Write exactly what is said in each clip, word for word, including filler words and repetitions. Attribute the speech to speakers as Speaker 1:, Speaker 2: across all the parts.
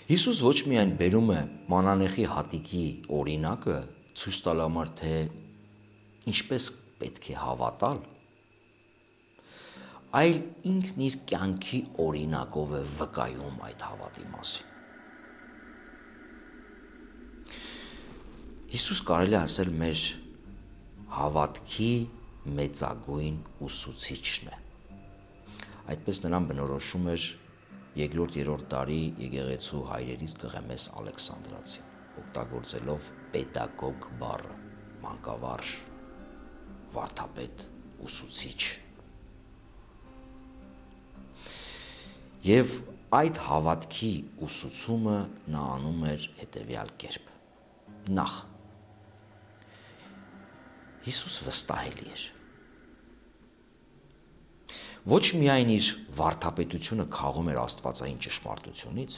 Speaker 1: Հիսուս ոչ միայն բերում է մանանեխի հատիկի օրինակը, ցույց տալ համար, թե ինչպես պետք է հավատալ, այլ ինքն իր կյանքի օրինակով է վկայում այդ հավատի մասին։ Հիսուս կարելի է ասել մեր հավատքի մեծագույն ուսուցիչն է։ Այդպես նրան բնորոշում էր երկրորդ-երրորդ դարի եկեղեցու հայրերից Կղեմես Ալեքսանդրացին, օգտագործելով պետագոգ բառը, մանկավարժ, վարդապետ, ուսուցիչ։ Եվ այդ հավատքի ուսուցումը նա անում էր հետևյալ կերպ. նախ, Հիսուս վստահելի էր։ Ոչ միայն իր վարդապետությունը քաղում էր աստվածային ճշմարտությունից,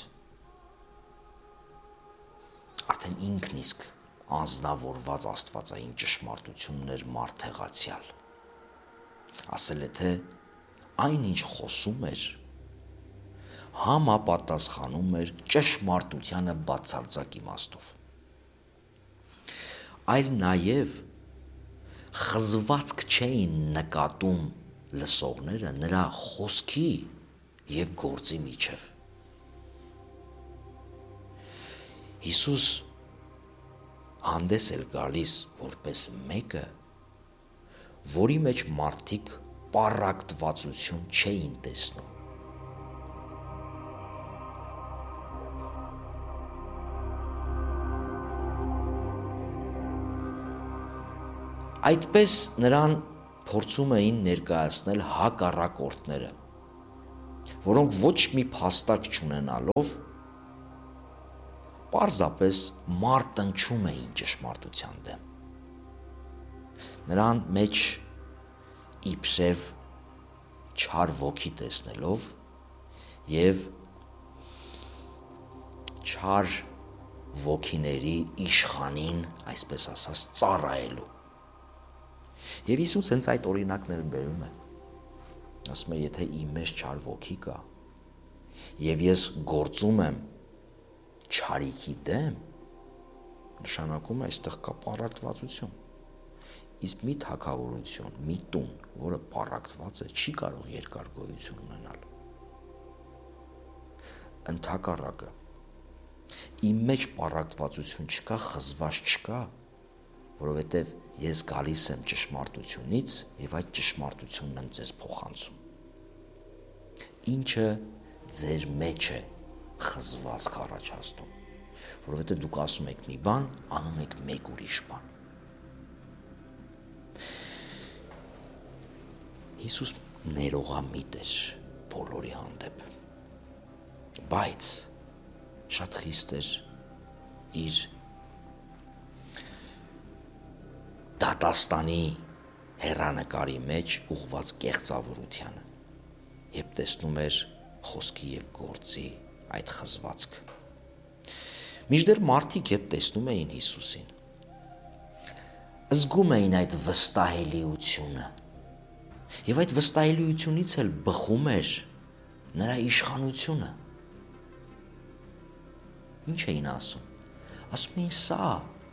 Speaker 1: արդեն ինքն իսկ անձնավորված աստվածային ճշմարտությունն էր մարդեղացյալ։ Ասել է, թե այն ինչ խոսում էր, համապատասխանում էր ճշմարտությանը բացարձակ իմաստով։ Այլ նաև խզվածք չէին նկատում լսողները նրա խոսքի և գործի միջև։ Հիսուս հանդես էր գալիս որպես մեկը, որի մեջ մարդիկ պառակտվածություն չէին տեսնում։ Այդպես նրան փորձում էին ներկայացնել հակառակորդները, որոնք ոչ մի փաստարկ չունենալով պարզապես մարտնչում էին ճշմարտության դեմ։ Նրան մեջ իբրև չար ոգի տեսնելով և չար ոգիների իշխանին, այսպես ասած, ծառայելու։ Եվ Հիսուս հենց այդ օրինակները բերում է։ Ասում է, եթե իմ մեջ չար ոգի կա, և ես գործում եմ չարիքի դեմ, նշանակում է այստեղ կա պառակտվածություն։ Իսկ մի թագավորություն, մի տուն, որը պառակտված է, չի կարող երկար գոյություն ունենալ։ Ընդհակառակը, իմ մեջ պառակտվածություն չկա, խզված չկա, որովհետև ես գալիս եմ ճշմարտությունից և այդ ճշմարտությունն եմ ձեզ փոխանցում։ Ինչը ձեր մեջ է խզվածք առաջացնում, որովհետև դուք ասում եք մի բան, անում եք մեկ ուրիշ բան։ Հիսուս ներողամիտ էր բոլորի հանդեպ, բայց շատ խիստ էր իր դատաստանի հեռանկարի մեջ ուղղված կեղծավորությանը, երբ տեսնում էր խոսքի և գործի այդ խզվածքը։ Մինչդեռ մարդիկ երբ տեսնում էին Հիսուսին, զգում էին այդ վստահելիությունը, և այդ վստահելիությունից էլ բխում էր նրա իշխանությունը։ Ինչ էին ասում։ Ասում էին, սա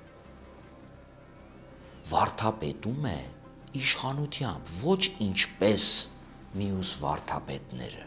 Speaker 1: վարդապետում է իշխանությամբ, ոչ ինչպես մյուս վարդապետները։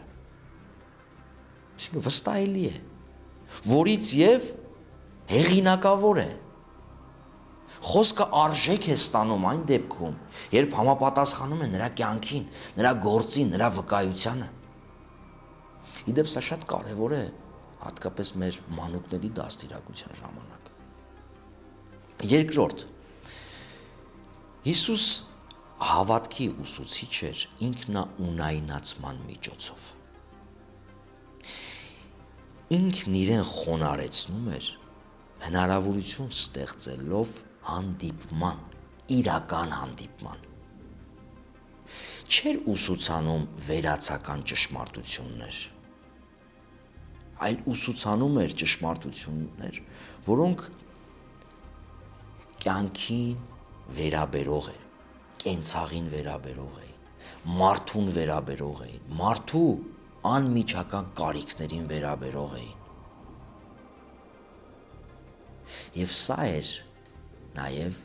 Speaker 1: Վստահելի է, որից և հեղինակավոր է։ Խոսքը արժեք է ստանում այն դեպքում, երբ համապատասխանում է նրա կյանքին, նրա գործին, նրա վկայությանը։ Իդեպ սա շատ կարևոր է, հատկապես մեր մանուկների դաստիարակության ժամանակ։ Երկրորդ, Հիսուս հավատքի ուսուցիչ էր ինքնաունայնացման միջոցով։ Ինքն իրեն խոնարհեցնում էր հնարավորություն ստեղծելով հանդիպման, իրական հանդիպման։ Չէր ուսուցանում վերացական ճշմարտություններ, այլ ուսուցանում էր ճշմարտություններ, որոնք կյանքին վերաբերող էր, կենցաղին վերաբերող էին, մարդուն վերաբերող էին, մարդու անմիջական կարիքներին վերաբերող էին։ Եվ սա էր նաև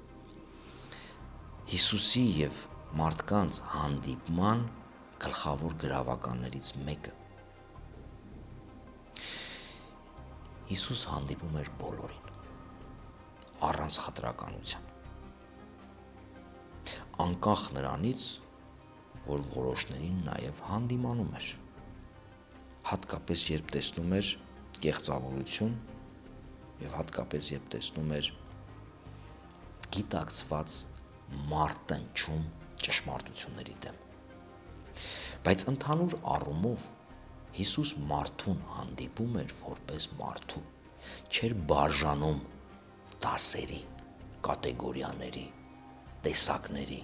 Speaker 1: Հիսուսի եւ մարդկանց հանդիպման գլխավոր գրավականներից մեկը։ Հիսուս հանդիպում էր բոլորին, առանց խտրականության, անկախ նրանից, որ որոշներին նաև հանդիմանում էր, հատկապես երբ տեսնում էր կեղծավորություն եւ հատկապես երբ տեսնում էր գիտակցված մարտնչում ճշմարտությունների դեմ։ Բայց ընդհանուր առումով Հիսուս մարդուն հանդիպում էր որպես մարդու, չէր բաժանում դասերի, կատեգորիաների, տեսակների։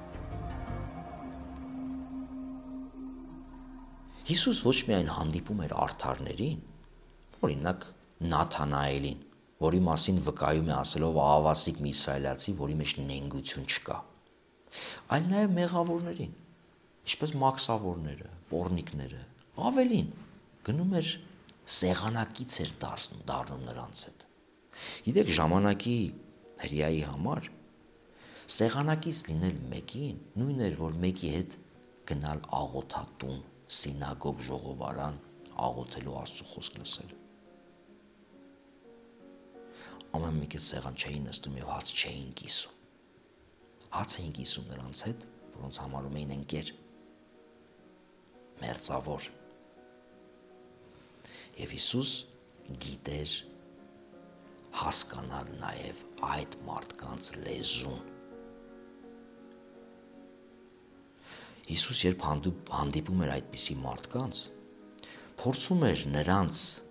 Speaker 1: Հիսուս ոչ միայն հանդիպում էր արդարներին, օրինակ Նաթանայելին, որի մասին վկայում է ասելով ահավասիկ մի իսրայելացի, որի մեջ նենգություն չկա, այլ նաև մեղավորներին, ինչպես մաքսավորները, պոռնիկները, ավելին, գնում էր սեղանակից էր դառնում, դառնում նրանց հետ։ Գիտեք, ժամանակի հրեայի համար սեղանակից լինել մեկին նույնն էր, որ մեկի հետ գնալ աղոթատուն, սինագոգ, ժողովարան, աղոթելու Աստծո խոսք լսել։ Ամեն մեկը սեղան չէին նստում եւ հաց չէին կիսում։ Հաց էին կիսում նրանց հետ, որոնց համարում էին ընկեր, մերձավոր։ Եվ Հիսուս գիտեր հասկանալ նաև այդ մարդկանց լեզուն։ Հիսուս երբ հանդիպում էր այդպիսի մարդկանց, փորձում էր նրանց